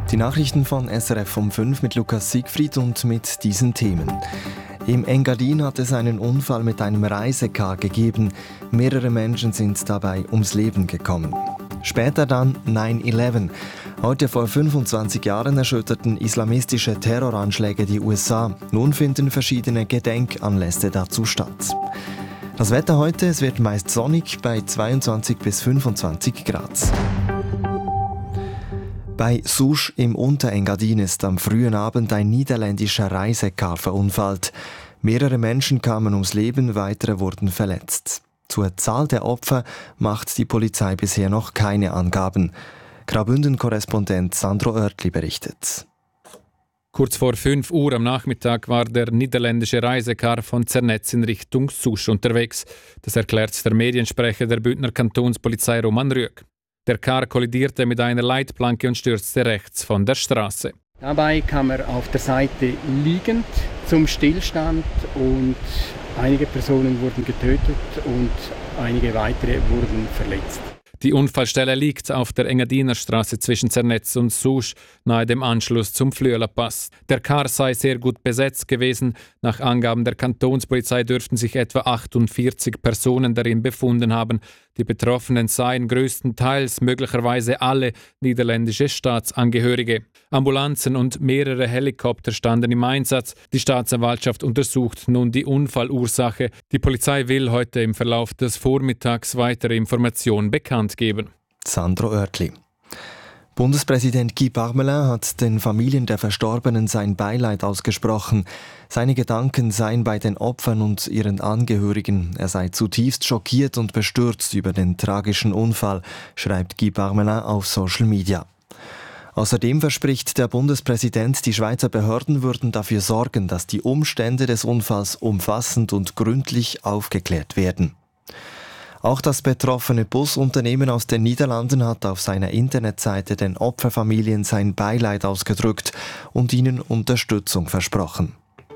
Die Nachrichten von SRF um 5 mit Lukas Siegfried und mit diesen Themen. Im Engadin hat es einen Unfall mit einem Reisecar gegeben. Mehrere Menschen sind dabei ums Leben gekommen. Später dann 9/11. Heute vor 25 Jahren erschütterten islamistische Terroranschläge die USA. Nun finden verschiedene Gedenkanlässe dazu statt. Das Wetter heute, es wird meist sonnig bei 22 bis 25 Grad. Bei Souche im Unterengadin ist am frühen Abend ein niederländischer Reisecar verunfallt. Mehrere Menschen kamen ums Leben, weitere wurden verletzt. Zur Zahl der Opfer macht die Polizei bisher noch keine Angaben. Graubünden-Korrespondent Sandro Oertli berichtet. Kurz vor 5 Uhr am Nachmittag war der niederländische Reisecar von Zernetz in Richtung Souche unterwegs. Das erklärt der Mediensprecher der Bündner Kantonspolizei Roman Rüegg. Der Car kollidierte mit einer Leitplanke und stürzte rechts von der Straße. Dabei kam er auf der Seite liegend zum Stillstand und einige Personen wurden getötet und einige weitere wurden verletzt. Die Unfallstelle liegt auf der Engadiner Straße zwischen Zernetz und Souche, nahe dem Anschluss zum Flüela-Pass. Der Car sei sehr gut besetzt gewesen. Nach Angaben der Kantonspolizei dürften sich etwa 48 Personen darin befunden haben. Die Betroffenen seien größtenteils möglicherweise alle niederländische Staatsangehörige. Ambulanzen und mehrere Helikopter standen im Einsatz. Die Staatsanwaltschaft untersucht nun die Unfallursache. Die Polizei will heute im Verlauf des Vormittags weitere Informationen bekannt geben. Sandro Oertli. Bundespräsident Guy Parmelin hat den Familien der Verstorbenen sein Beileid ausgesprochen. Seine Gedanken seien bei den Opfern und ihren Angehörigen. Er sei zutiefst schockiert und bestürzt über den tragischen Unfall, schreibt Guy Parmelin auf Social Media. Außerdem verspricht der Bundespräsident, die Schweizer Behörden würden dafür sorgen, dass die Umstände des Unfalls umfassend und gründlich aufgeklärt werden. Auch das betroffene Busunternehmen aus den Niederlanden hat auf seiner Internetseite den Opferfamilien sein Beileid ausgedrückt und ihnen Unterstützung versprochen.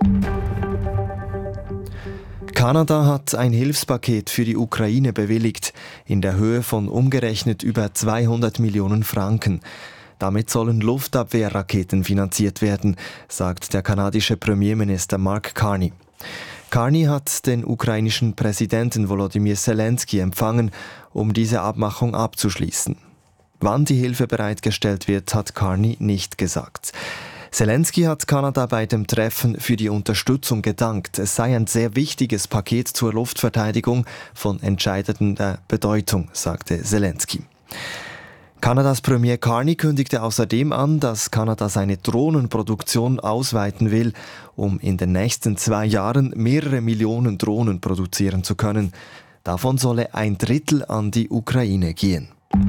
Kanada hat ein Hilfspaket für die Ukraine bewilligt, in der Höhe von umgerechnet über 200 Millionen Franken. Damit sollen Luftabwehrraketen finanziert werden, sagt der kanadische Premierminister Mark Carney. Carney hat den ukrainischen Präsidenten Volodymyr Zelensky empfangen, um diese Abmachung abzuschließen. Wann die Hilfe bereitgestellt wird, hat Carney nicht gesagt. Zelensky hat Kanada bei dem Treffen für die Unterstützung gedankt. Es sei ein sehr wichtiges Paket zur Luftverteidigung von entscheidender Bedeutung, sagte Zelensky. Kanadas Premier Carney kündigte außerdem an, dass Kanada seine Drohnenproduktion ausweiten will, um in den nächsten 2 Jahren mehrere Millionen Drohnen produzieren zu können. Davon solle 1/3 an die Ukraine gehen.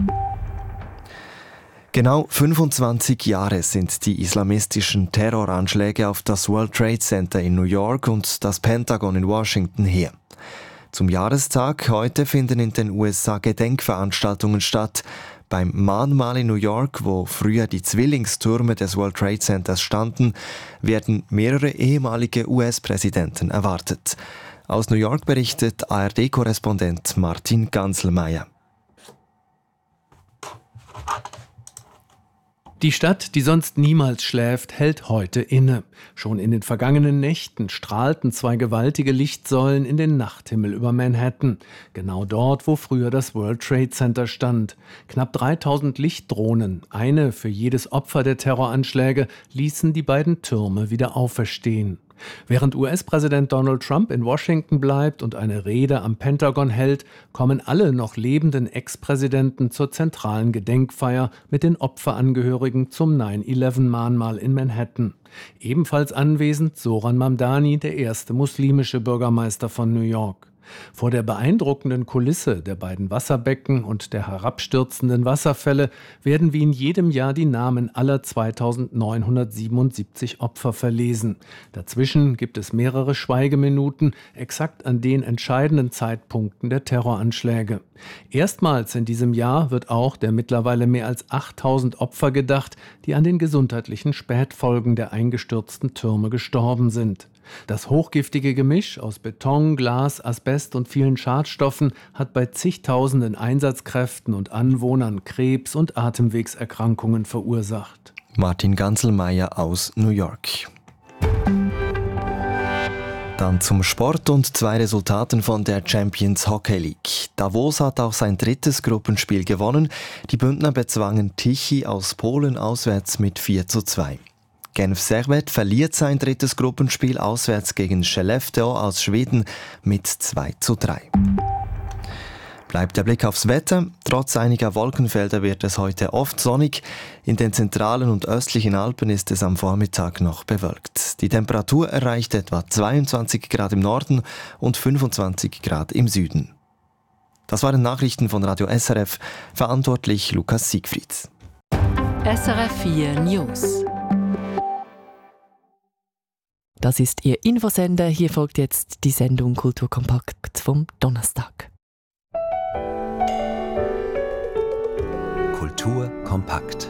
Genau 25 Jahre sind die islamistischen Terroranschläge auf das World Trade Center in New York und das Pentagon in Washington her. Zum Jahrestag heute finden in den USA Gedenkveranstaltungen statt. Beim Mahnmal in New York, wo früher die Zwillingstürme des World Trade Centers standen, werden mehrere ehemalige US-Präsidenten erwartet. Aus New York berichtet ARD-Korrespondent Martin Ganselmeier. Die Stadt, die sonst niemals schläft, hält heute inne. Schon in den vergangenen Nächten strahlten 2 gewaltige Lichtsäulen in den Nachthimmel über Manhattan. Genau dort, wo früher das World Trade Center stand. Knapp 3000 Lichtdrohnen, eine für jedes Opfer der Terroranschläge, ließen die beiden Türme wieder auferstehen. Während US-Präsident Donald Trump in Washington bleibt und eine Rede am Pentagon hält, kommen alle noch lebenden Ex-Präsidenten zur zentralen Gedenkfeier mit den Opferangehörigen zum 9/11-Mahnmal in Manhattan. Ebenfalls anwesend Zoran Mamdani, der erste muslimische Bürgermeister von New York. Vor der beeindruckenden Kulisse der beiden Wasserbecken und der herabstürzenden Wasserfälle werden wie in jedem Jahr die Namen aller 2977 Opfer verlesen. Dazwischen gibt es mehrere Schweigeminuten, exakt an den entscheidenden Zeitpunkten der Terroranschläge. Erstmals in diesem Jahr wird auch der mittlerweile mehr als 8000 Opfer gedacht, die an den gesundheitlichen Spätfolgen der eingestürzten Türme gestorben sind. Das hochgiftige Gemisch aus Beton, Glas, Asbest und vielen Schadstoffen hat bei zigtausenden Einsatzkräften und Anwohnern Krebs- und Atemwegserkrankungen verursacht. Martin Ganselmeier aus New York. Dann zum Sport und 2 Resultaten von der Champions Hockey League. Davos hat auch sein 3. Gruppenspiel gewonnen. Die Bündner bezwangen Tichy aus Polen auswärts mit 4:2. Genf Servette verliert sein 3. Gruppenspiel auswärts gegen Skellefteå aus Schweden mit 2:3. Bleibt der Blick aufs Wetter. Trotz einiger Wolkenfelder wird es heute oft sonnig. In den zentralen und östlichen Alpen ist es am Vormittag noch bewölkt. Die Temperatur erreicht etwa 22 Grad im Norden und 25 Grad im Süden. Das waren Nachrichten von Radio SRF, verantwortlich Lukas Siegfried. SRF 4 News. Das ist Ihr Infosender. Hier folgt jetzt die Sendung Kulturkompakt vom Donnerstag. Kultur kompakt.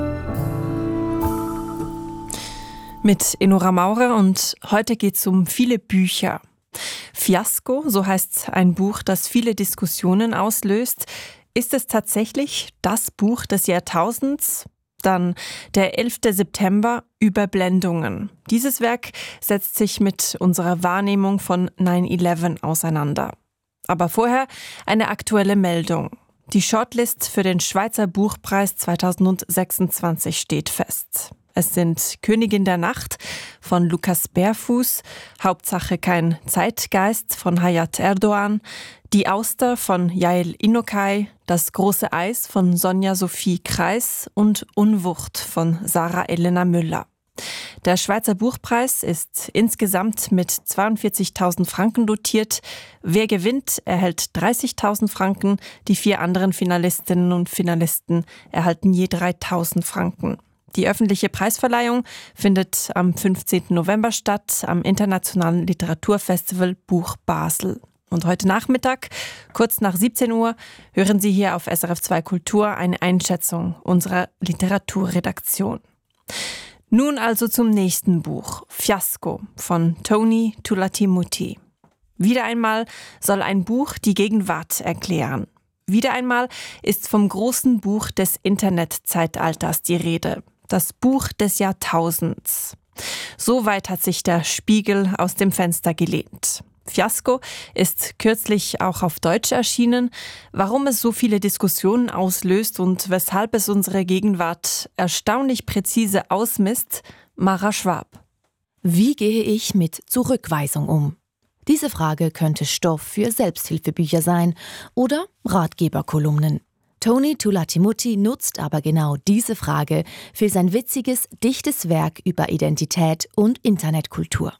Mit Enora Maurer und heute geht es um viele Bücher. Fiasko, so heißt ein Buch, das viele Diskussionen auslöst. Ist es tatsächlich das Buch des Jahrtausends? Dann der 11. September, Überblendungen. Dieses Werk setzt sich mit unserer Wahrnehmung von 9/11 auseinander. Aber vorher eine aktuelle Meldung. Die Shortlist für den Schweizer Buchpreis 2026 steht fest. Es sind Königin der Nacht von Lukas Bärfuß, Hauptsache kein Zeitgeist von Hayat Erdoğan, Die Auster von Yael Inokai, Das große Eis von Sonja Sophie Kreis und Unwucht von Sarah Elena Müller. Der Schweizer Buchpreis ist insgesamt mit 42.000 Franken dotiert. Wer gewinnt, erhält 30.000 Franken. Die 4 anderen Finalistinnen und Finalisten erhalten je 3.000 Franken. Die öffentliche Preisverleihung findet am 15. November statt, am Internationalen Literaturfestival Buch Basel. Und heute Nachmittag, kurz nach 17 Uhr, hören Sie hier auf SRF 2 Kultur eine Einschätzung unserer Literaturredaktion. Nun also zum nächsten Buch, Fiasko von Tony Tulatimuti. Wieder einmal soll ein Buch die Gegenwart erklären. Wieder einmal ist vom großen Buch des Internetzeitalters die Rede. Das Buch des Jahrtausends. So weit hat sich der Spiegel aus dem Fenster gelehnt. Fiasko ist kürzlich auch auf Deutsch erschienen. Warum es so viele Diskussionen auslöst und weshalb es unsere Gegenwart erstaunlich präzise ausmisst, Mara Schwab. Wie gehe ich mit Zurückweisung um? Diese Frage könnte Stoff für Selbsthilfebücher sein oder Ratgeberkolumnen. Tony Tulatimuti nutzt aber genau diese Frage für sein witziges, dichtes Werk über Identität und Internetkultur.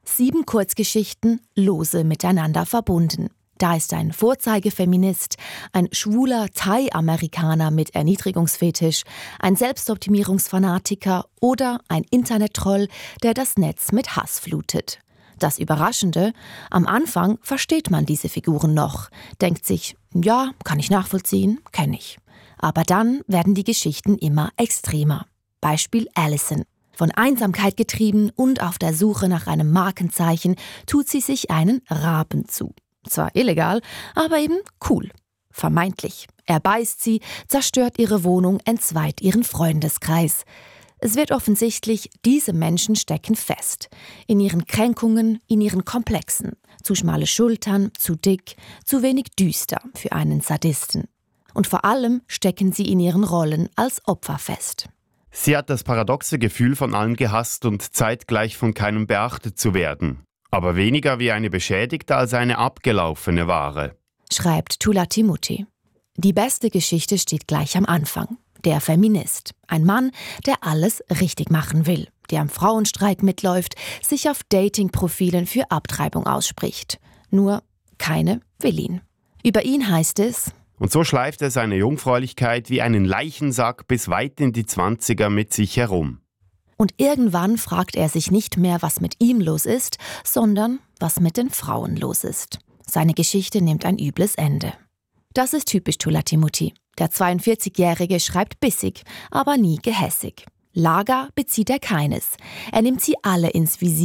7 Kurzgeschichten, lose miteinander verbunden. Da ist ein Vorzeigefeminist, ein schwuler Thai-Amerikaner mit Erniedrigungsfetisch, ein Selbstoptimierungsfanatiker oder ein Internettroll, der das Netz mit Hass flutet. Das Überraschende, am Anfang versteht man diese Figuren noch, denkt sich, ja, kann ich nachvollziehen, kenne ich. Aber dann werden die Geschichten immer extremer. Beispiel Alison. Von Einsamkeit getrieben und auf der Suche nach einem Markenzeichen tut sie sich einen Raben zu. Zwar illegal, aber eben cool. Vermeintlich. Er beißt sie, zerstört ihre Wohnung, entzweit ihren Freundeskreis. Es wird offensichtlich, diese Menschen stecken fest. In ihren Kränkungen, in ihren Komplexen. Zu schmale Schultern, zu dick, zu wenig düster für einen Sadisten. Und vor allem stecken sie in ihren Rollen als Opfer fest. Sie hat das paradoxe Gefühl, von allen gehasst und zeitgleich von keinem beachtet zu werden. Aber weniger wie eine Beschädigte als eine abgelaufene Ware. Schreibt Tulatimuti. Die beste Geschichte steht gleich am Anfang. Der Feminist. Ein Mann, der alles richtig machen will. Der am Frauenstreik mitläuft, sich auf Dating-Profilen für Abtreibung ausspricht. Nur keine will ihn. Über ihn heißt es: Und so schleift er seine Jungfräulichkeit wie einen Leichensack bis weit in die 20er mit sich herum. Und irgendwann fragt er sich nicht mehr, was mit ihm los ist, sondern was mit den Frauen los ist. Seine Geschichte nimmt ein übles Ende. Das ist typisch Tulatimuti. Der 42-Jährige schreibt bissig, aber nie gehässig. Lager bezieht er keines. Er nimmt sie alle ins Visier.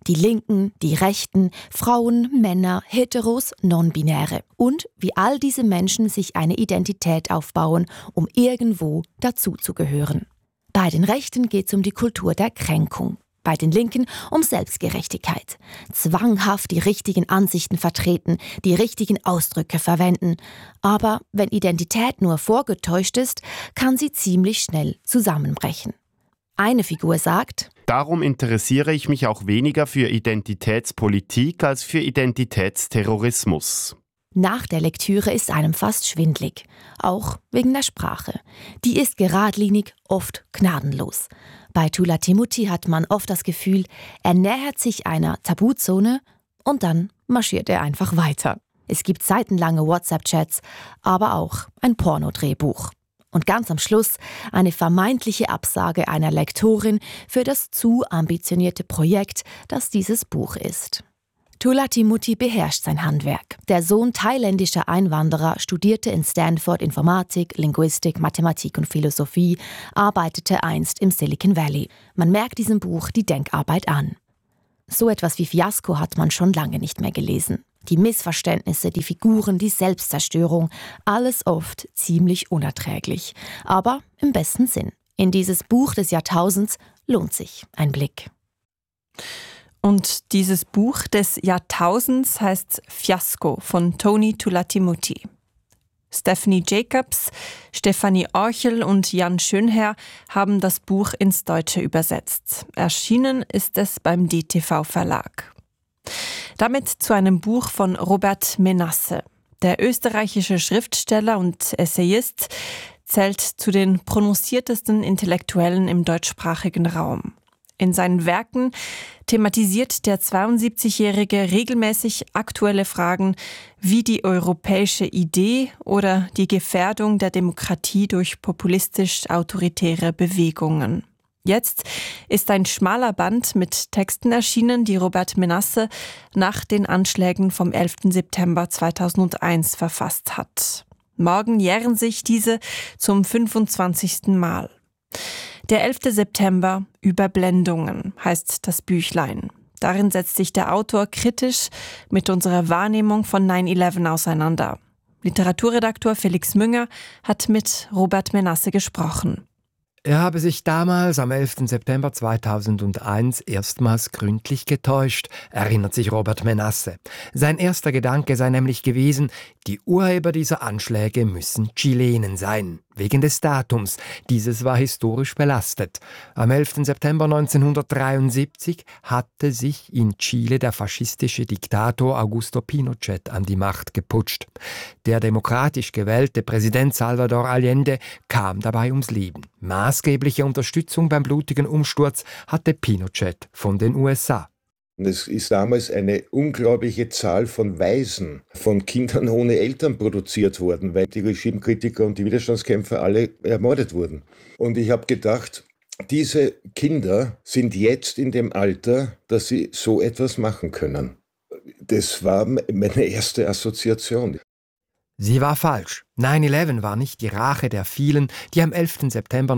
Die Linken, die Rechten, Frauen, Männer, Heteros, Non-Binäre. Und wie all diese Menschen sich eine Identität aufbauen, um irgendwo dazuzugehören. Bei den Rechten geht es um die Kultur der Kränkung. Bei den Linken um Selbstgerechtigkeit. Zwanghaft die richtigen Ansichten vertreten, die richtigen Ausdrücke verwenden. Aber wenn Identität nur vorgetäuscht ist, kann sie ziemlich schnell zusammenbrechen. Eine Figur sagt: Darum interessiere ich mich auch weniger für Identitätspolitik als für Identitätsterrorismus. Nach der Lektüre ist einem fast schwindlig. Auch wegen der Sprache. Die ist geradlinig, oft gnadenlos. Bei Tula Timuti hat man oft das Gefühl, er nähert sich einer Tabuzone und dann marschiert er einfach weiter. Es gibt seitenlange WhatsApp-Chats, aber auch ein Pornodrehbuch. Und ganz am Schluss eine vermeintliche Absage einer Lektorin für das zu ambitionierte Projekt, das dieses Buch ist. Tula Timuti beherrscht sein Handwerk. Der Sohn thailändischer Einwanderer studierte in Stanford Informatik, Linguistik, Mathematik und Philosophie, arbeitete einst im Silicon Valley. Man merkt diesem Buch die Denkarbeit an. So etwas wie Fiasko hat man schon lange nicht mehr gelesen. Die Missverständnisse, die Figuren, die Selbstzerstörung, alles oft ziemlich unerträglich. Aber im besten Sinn. In dieses Buch des Jahrtausends lohnt sich ein Blick. Und dieses Buch des Jahrtausends heißt Fiasko von Tony Tula Timuti. Stephanie Jacobs, Stefanie Orchel und Jan Schönherr haben das Buch ins Deutsche übersetzt. Erschienen ist es beim DTV Verlag. Damit zu einem Buch von Robert Menasse. Der österreichische Schriftsteller und Essayist zählt zu den prononciertesten Intellektuellen im deutschsprachigen Raum. In seinen Werken thematisiert der 72-Jährige regelmäßig aktuelle Fragen wie die europäische Idee oder die Gefährdung der Demokratie durch populistisch-autoritäre Bewegungen. Jetzt ist ein schmaler Band mit Texten erschienen, die Robert Menasse nach den Anschlägen vom 11. September 2001 verfasst hat. Morgen jähren sich diese zum 25. Mal. Der 11. September, Überblendungen, heißt das Büchlein. Darin setzt sich der Autor kritisch mit unserer Wahrnehmung von 9/11 auseinander. Literaturredaktor Felix Münger hat mit Robert Menasse gesprochen. Er habe sich damals am 11. September 2001 erstmals gründlich getäuscht, erinnert sich Robert Menasse. Sein erster Gedanke sei nämlich gewesen, die Urheber dieser Anschläge müssen Chilenen sein, wegen des Datums. Dieses war historisch belastet. Am 11. September 1973 hatte sich in Chile der faschistische Diktator Augusto Pinochet an die Macht geputscht. Der demokratisch gewählte Präsident Salvador Allende kam dabei ums Leben. Maßgebliche Unterstützung beim blutigen Umsturz hatte Pinochet von den USA. Es ist damals eine unglaubliche Zahl von Waisen, von Kindern ohne Eltern produziert worden, weil die Regimekritiker und die Widerstandskämpfer alle ermordet wurden. Und ich habe gedacht, diese Kinder sind jetzt in dem Alter, dass sie so etwas machen können. Das war meine erste Assoziation. Sie war falsch. 9/11 war nicht die Rache der vielen, die am 11. September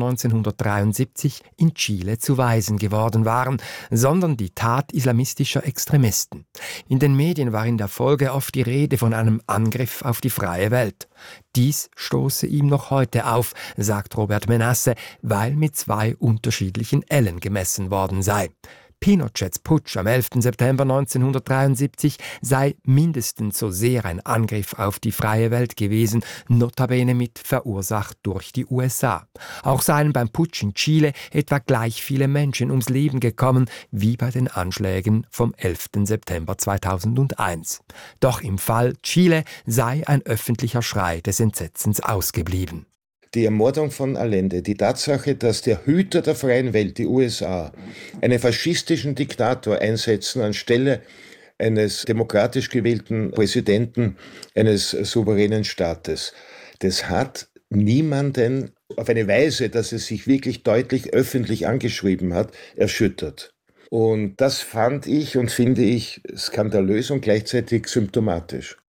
1973 in Chile zu Waisen geworden waren, sondern die Tat islamistischer Extremisten. In den Medien war in der Folge oft die Rede von einem Angriff auf die freie Welt. Dies stoße ihm noch heute auf, sagt Robert Menasse, weil mit zwei unterschiedlichen Ellen gemessen worden sei. Pinochets Putsch am 11. September 1973 sei mindestens so sehr ein Angriff auf die freie Welt gewesen, notabene mit verursacht durch die USA. Auch seien beim Putsch in Chile etwa gleich viele Menschen ums Leben gekommen wie bei den Anschlägen vom 11. September 2001. Doch im Fall Chile sei ein öffentlicher Schrei des Entsetzens ausgeblieben. Die Ermordung von Allende, die Tatsache, dass der Hüter der freien Welt, die USA, einen faschistischen Diktator einsetzen anstelle eines demokratisch gewählten Präsidenten eines souveränen Staates, das hat niemanden auf eine Weise, dass es sich wirklich deutlich öffentlich angeschrieben hat, erschüttert. Und das fand ich und finde ich skandalös und gleichzeitig symptomatisch.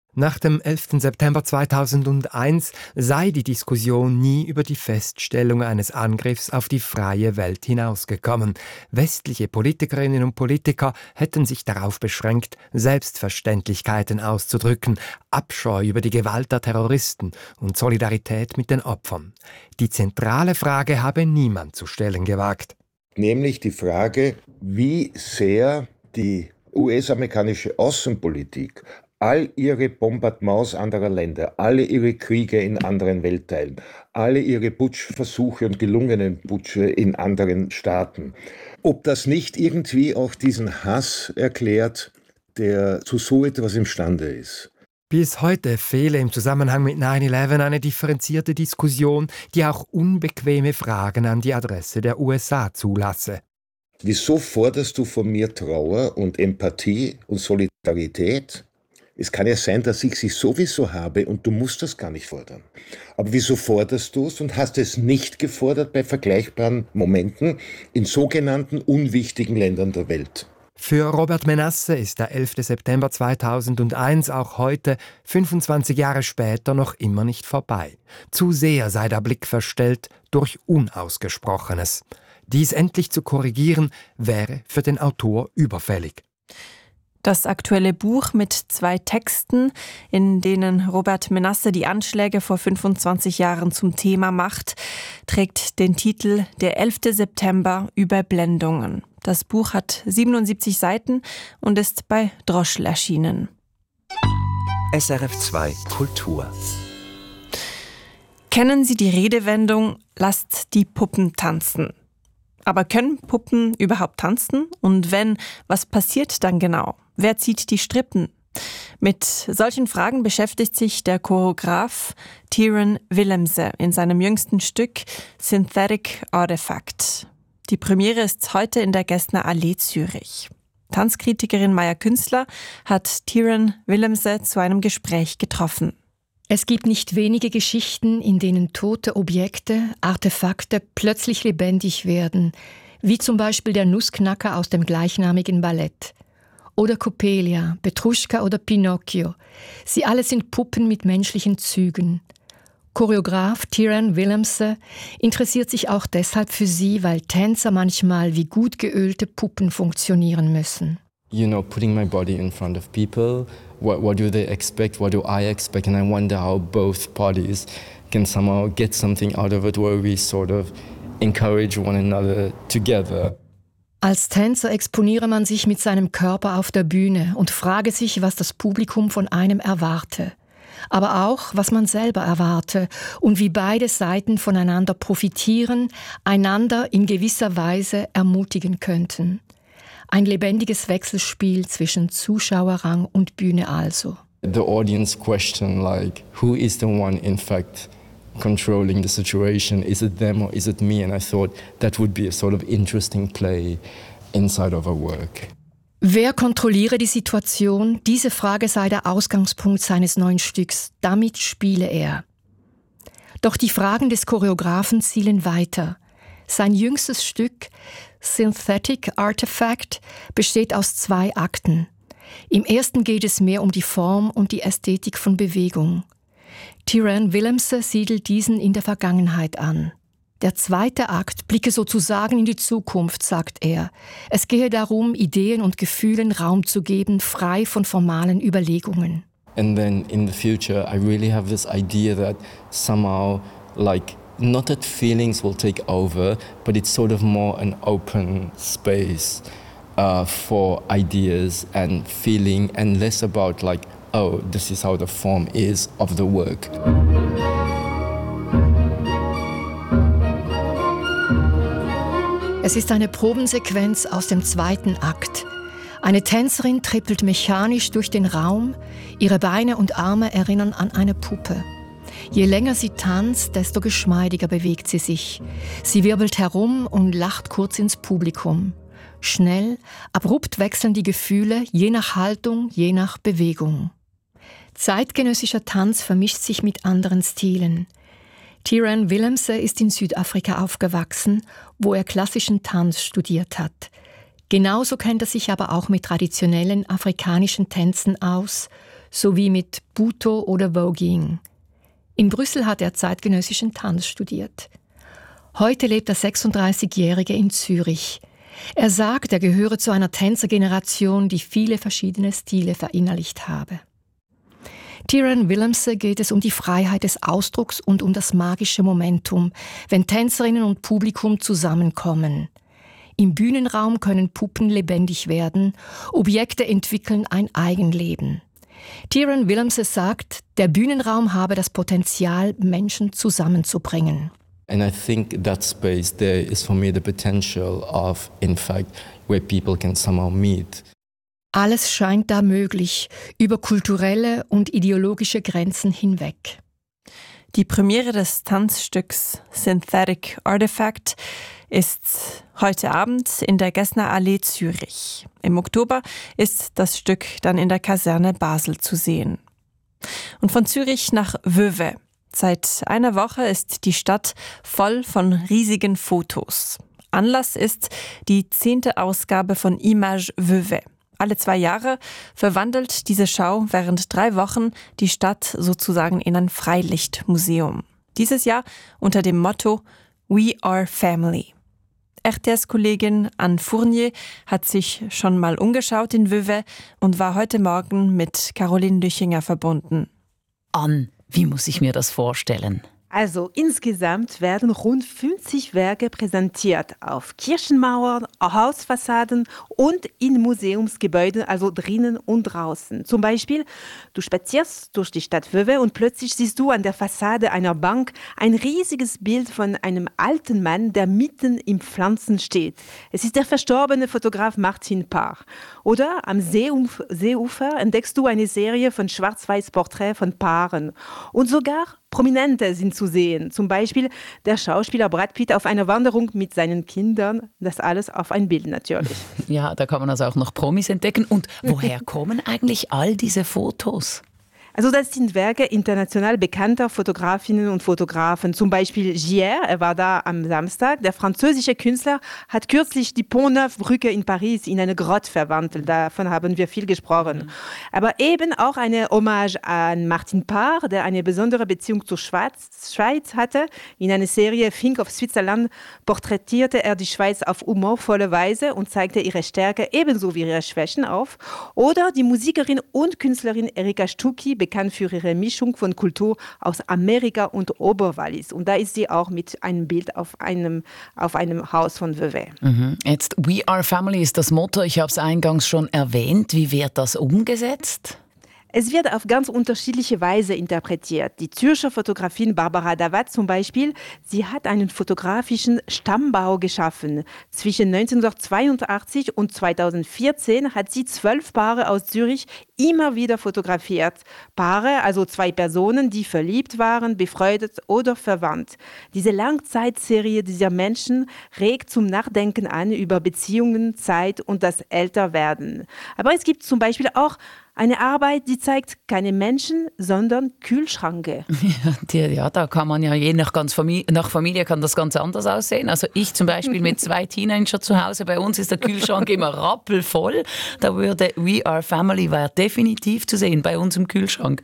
Nach dem 11. September 2001 sei die Diskussion nie über die Feststellung eines Angriffs auf die freie Welt hinausgekommen. Westliche Politikerinnen und Politiker hätten sich darauf beschränkt, Selbstverständlichkeiten auszudrücken, Abscheu über die Gewalt der Terroristen und Solidarität mit den Opfern. Die zentrale Frage habe niemand zu stellen gewagt. Nämlich die Frage, wie sehr die US-amerikanische Außenpolitik all ihre Bombardements anderer Länder, alle ihre Kriege in anderen Weltteilen, alle ihre Putschversuche und gelungenen Putsche in anderen Staaten, ob das nicht irgendwie auch diesen Hass erklärt, der zu so etwas imstande ist. Bis heute fehle im Zusammenhang mit 9/11 eine differenzierte Diskussion, die auch unbequeme Fragen an die Adresse der USA zulasse. Wieso forderst du von mir Trauer und Empathie und Solidarität? Es kann ja sein, dass ich sie sowieso habe und du musst das gar nicht fordern. Aber wieso forderst du es und hast es nicht gefordert bei vergleichbaren Momenten in sogenannten unwichtigen Ländern der Welt? Für Robert Menasse ist der 11. September 2001 auch heute, 25 Jahre später, noch immer nicht vorbei. Zu sehr sei der Blick verstellt durch Unausgesprochenes. Dies endlich zu korrigieren, wäre für den Autor überfällig. Das aktuelle Buch mit 2 Texten, in denen Robert Menasse die Anschläge vor 25 Jahren zum Thema macht, trägt den Titel »Der 11. September – Überblendungen«. Das Buch hat 77 Seiten und ist bei Droschl erschienen. SRF 2 Kultur. Kennen Sie die Redewendung »Lasst die Puppen tanzen«? Aber können Puppen überhaupt tanzen? Und wenn, was passiert dann genau? Wer zieht die Strippen? Mit solchen Fragen beschäftigt sich der Choreograf Tyrone Willemse in seinem jüngsten Stück Synthetic Artifact. Die Premiere ist heute in der Gessner Allee Zürich. Tanzkritikerin Maya Künstler hat Tyrone Willemse zu einem Gespräch getroffen. Es gibt nicht wenige Geschichten, in denen tote Objekte, Artefakte plötzlich lebendig werden, wie zum Beispiel der Nussknacker aus dem gleichnamigen Ballett. Oder Coppelia, Petruschka oder Pinocchio. Sie alle sind Puppen mit menschlichen Zügen. Choreograf Tyrone Willemse interessiert sich auch deshalb für sie, weil Tänzer manchmal wie gut geölte Puppen funktionieren müssen. You know, putting my body in front of people, what do they expect, what do I expect, and I wonder how both parties can somehow get something out of it where we sort of encourage one another together. Als Tänzer exponiere man sich mit seinem Körper auf der Bühne und frage sich, was das Publikum von einem erwarte. Aber auch, was man selber erwarte und wie beide Seiten voneinander profitieren, einander in gewisser Weise ermutigen könnten. Ein lebendiges Wechselspiel zwischen Zuschauerrang und Bühne also. The audience question like, who is the one in fact controlling the situation? Is it them or is it me? And I thought that would be a sort of interesting play inside of our work. Wer kontrolliere die Situation? Diese Frage sei der Ausgangspunkt seines neuen Stücks. Damit spiele er. Doch die Fragen des Choreografen zielen weiter. Sein jüngstes Stück, Synthetic Artifact, besteht aus 2 Akten. Im ersten geht es mehr um die Form und die Ästhetik von Bewegung. Tyrone Willemse siedelt diesen in der Vergangenheit an. Der zweite Akt blicke sozusagen in die Zukunft, sagt er. Es gehe darum, Ideen und Gefühlen Raum zu geben, frei von formalen Überlegungen. And then in the future, I really have this idea that somehow, like, not that feelings will take over, but it's sort of more an open space for ideas and feeling, and less about like, oh, this is how the form is of the work. Es ist eine Probensequenz aus dem zweiten Akt. Eine Tänzerin trippelt mechanisch durch den Raum, ihre Beine und Arme erinnern an eine Puppe. Je länger sie tanzt, desto geschmeidiger bewegt sie sich. Sie wirbelt herum und lacht kurz ins Publikum. Schnell, abrupt wechseln die Gefühle, je nach Haltung, je nach Bewegung. Zeitgenössischer Tanz vermischt sich mit anderen Stilen. Tyrone Willemse ist in Südafrika aufgewachsen, wo er klassischen Tanz studiert hat. Genauso kennt er sich aber auch mit traditionellen afrikanischen Tänzen aus, sowie mit Butoh oder Voguing. In Brüssel hat er zeitgenössischen Tanz studiert. Heute lebt der 36-Jährige in Zürich. Er sagt, er gehöre zu einer Tänzergeneration, die viele verschiedene Stile verinnerlicht habe. Tyrone Willemse geht es um die Freiheit des Ausdrucks und um das magische Momentum, wenn Tänzerinnen und Publikum zusammenkommen. Im Bühnenraum können Puppen lebendig werden, Objekte entwickeln ein Eigenleben. Tyrone Willemse sagt, der Bühnenraum habe das Potenzial, Menschen zusammenzubringen. And I think that space there is for me the potential of, in fact, where people can somehow meet. Alles scheint da möglich, über kulturelle und ideologische Grenzen hinweg. Die Premiere des Tanzstücks Synthetic Artifact ist heute Abend in der Gessner Allee Zürich. Im Oktober ist das Stück dann in der Kaserne Basel zu sehen. Und von Zürich nach Vevey. Seit einer Woche ist die Stadt voll von riesigen Fotos. Anlass ist die 10. Ausgabe von Image Vevey. Alle 2 Jahre verwandelt diese Schau während 3 Wochen die Stadt sozusagen in ein Freilichtmuseum. Dieses Jahr unter dem Motto We Are Family. RTS-Kollegin Anne Fournier hat sich schon mal umgeschaut in Vevey und war heute Morgen mit Caroline Lüchinger verbunden. Anne, wie muss ich mir das vorstellen? Also insgesamt werden rund 50 Werke präsentiert auf Kirchenmauern, Hausfassaden und in Museumsgebäuden, also drinnen und draußen. Zum Beispiel, du spazierst durch die Stadt Vevey und plötzlich siehst du an der Fassade einer Bank ein riesiges Bild von einem alten Mann, der mitten im Pflanzen steht. Es ist der verstorbene Fotograf Martin Parr. Oder am Seeufer entdeckst du eine Serie von Schwarz-Weiß-Porträts von Paaren. Und sogar Prominente sind zu sehen, zum Beispiel der Schauspieler Brad Pitt auf einer Wanderung mit seinen Kindern. Das alles auf ein Bild natürlich. Ja, da kann man also auch noch Promis entdecken. Und woher kommen eigentlich all diese Fotos? Also das sind Werke international bekannter Fotografinnen und Fotografen. Zum Beispiel Gier, er war da am Samstag. Der französische Künstler hat kürzlich die Pont-Neuf-Brücke in Paris in eine Grotte verwandelt. Davon haben wir viel gesprochen. Aber eben auch eine Hommage an Martin Parr, der eine besondere Beziehung zur Schweiz hatte. In einer Serie Think of Switzerland porträtierte er die Schweiz auf humorvolle Weise und zeigte ihre Stärke ebenso wie ihre Schwächen auf. Oder die Musikerin und Künstlerin Erika Stucki, bekannt für ihre Mischung von Kultur aus Amerika und Oberwallis. Und da ist sie auch mit einem Bild auf einem Haus von Vevey. Jetzt, We Are Family ist das Motto, ich habe es eingangs schon erwähnt. Wie wird das umgesetzt? Es wird auf ganz unterschiedliche Weise interpretiert. Die Zürcher Fotografin Barbara Davat zum Beispiel, sie hat einen fotografischen Stammbau geschaffen. Zwischen 1982 und 2014 hat sie 12 Paare aus Zürich immer wieder fotografiert. Paare, also 2 Personen, die verliebt waren, befreundet oder verwandt. Diese Langzeitserie dieser Menschen regt zum Nachdenken an über Beziehungen, Zeit und das Älterwerden. Aber es gibt zum Beispiel auch eine Arbeit, die zeigt keine Menschen, sondern Kühlschränke. Ja, da kann man ja je nach Familie kann das ganz anders aussehen. Also ich zum Beispiel mit 2 Teenagern zu Hause, bei uns ist der Kühlschrank immer rappelvoll. Da würde We Are Family wäre definitiv zu sehen bei uns im Kühlschrank.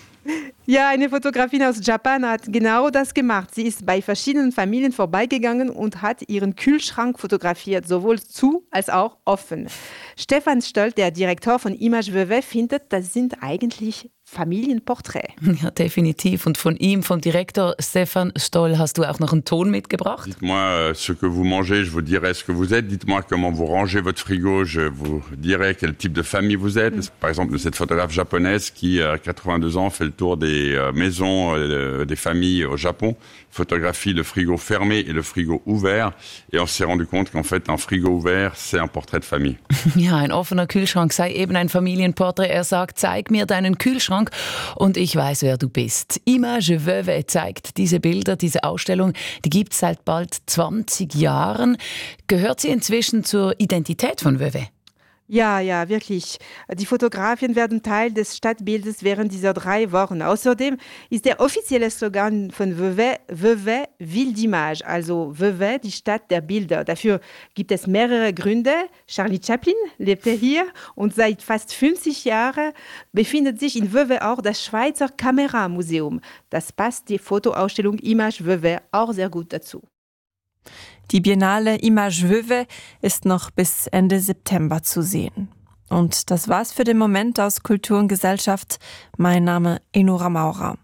Ja, eine Fotografin aus Japan hat genau das gemacht. Sie ist bei verschiedenen Familien vorbeigegangen und hat ihren Kühlschrank fotografiert, sowohl zu als auch offen. Stefan Stoll, der Direktor von Image Vevey, findet, das sind eigentlich Familienporträts. Ja, definitiv. Und von ihm, vom Direktor Stefan Stoll, hast du auch noch einen Ton mitgebracht? Dites-moi ce que vous mangez, je vous dirai ce que vous êtes. Dites-moi comment vous rangez votre frigo, je vous dirai quel type de famille vous êtes. Par exemple, cette photographe japonaise qui, à 82 ans, fait le tour des maisons des familles au Japon, photographie le frigo fermé et le frigo ouvert. Et on s'est rendu compte qu'en fait, un frigo ouvert, c'est un portrait de famille. Ja, ein offener Kühlschrank sei eben ein Familienporträt. Er sagt, zeig mir deinen Kühlschrank und ich weiß, wer du bist. Image Vevey zeigt diese Bilder, diese Ausstellung, die gibt es seit bald 20 Jahren. Gehört sie inzwischen zur Identität von Vevey? Ja, wirklich. Die Fotografien werden Teil des Stadtbildes während dieser 3 Wochen. Außerdem ist der offizielle Slogan von Vevey Ville d'Image, also Vevey, die Stadt der Bilder. Dafür gibt es mehrere Gründe. Charlie Chaplin lebte hier und seit fast 50 Jahren befindet sich in Vevey auch das Schweizer Kameramuseum. Das passt die Fotoausstellung Image Vevey auch sehr gut dazu. Die Biennale Image Vevey ist noch bis Ende September zu sehen. Und das war's für den Moment aus Kultur und Gesellschaft. Mein Name Enora Maurer.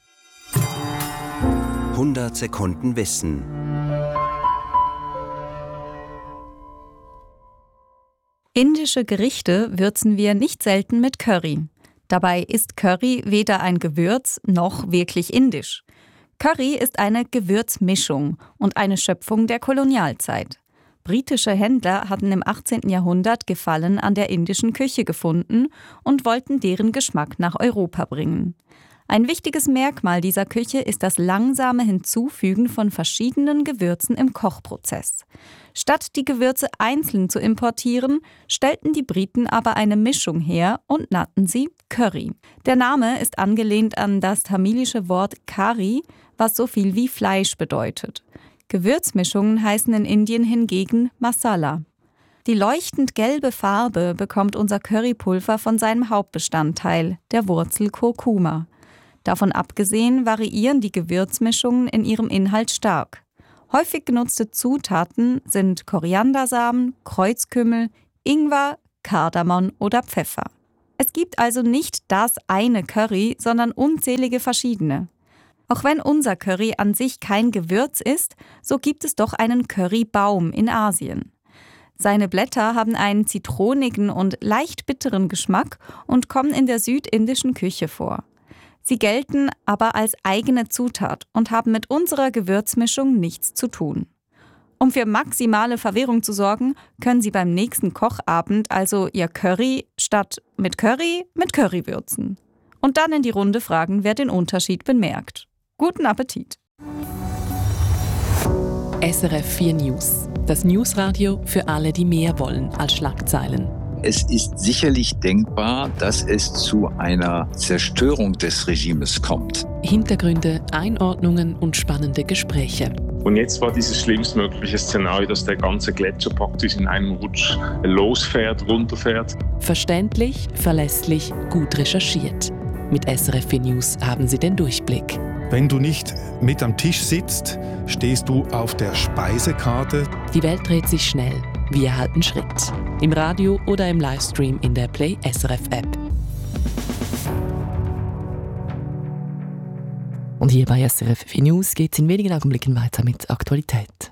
100 Sekunden Wissen. Indische Gerichte würzen wir nicht selten mit Curry. Dabei ist Curry weder ein Gewürz noch wirklich indisch. Curry ist eine Gewürzmischung und eine Schöpfung der Kolonialzeit. Britische Händler hatten im 18. Jahrhundert Gefallen an der indischen Küche gefunden und wollten deren Geschmack nach Europa bringen. Ein wichtiges Merkmal dieser Küche ist das langsame Hinzufügen von verschiedenen Gewürzen im Kochprozess. Statt die Gewürze einzeln zu importieren, stellten die Briten aber eine Mischung her und nannten sie Curry. Der Name ist angelehnt an das tamilische Wort Kari, was so viel wie Fleisch bedeutet. Gewürzmischungen heißen in Indien hingegen Masala. Die leuchtend gelbe Farbe bekommt unser Currypulver von seinem Hauptbestandteil, der Wurzel Kurkuma. Davon abgesehen variieren die Gewürzmischungen in ihrem Inhalt stark. Häufig genutzte Zutaten sind Koriandersamen, Kreuzkümmel, Ingwer, Kardamom oder Pfeffer. Es gibt also nicht das eine Curry, sondern unzählige verschiedene. Auch wenn unser Curry an sich kein Gewürz ist, so gibt es doch einen Currybaum in Asien. Seine Blätter haben einen zitronigen und leicht bitteren Geschmack und kommen in der südindischen Küche vor. Sie gelten aber als eigene Zutat und haben mit unserer Gewürzmischung nichts zu tun. Um für maximale Verwirrung zu sorgen, können Sie beim nächsten Kochabend also Ihr Curry statt mit Curry würzen. Und dann in die Runde fragen, wer den Unterschied bemerkt. Guten Appetit! SRF 4 News. Das Newsradio für alle, die mehr wollen als Schlagzeilen. Es ist sicherlich denkbar, dass es zu einer Zerstörung des Regimes kommt. Hintergründe, Einordnungen und spannende Gespräche. Und jetzt war dieses schlimmstmögliche Szenario, dass der ganze Gletscher praktisch in einem Rutsch losfährt, runterfährt. Verständlich, verlässlich, gut recherchiert. Mit SRF 4 News haben Sie den Durchblick. Wenn du nicht mit am Tisch sitzt, stehst du auf der Speisekarte. Die Welt dreht sich schnell. Wir halten Schritt. Im Radio oder im Livestream in der Play SRF App. Und hier bei SRF 4 News geht es in wenigen Augenblicken weiter mit Aktualität.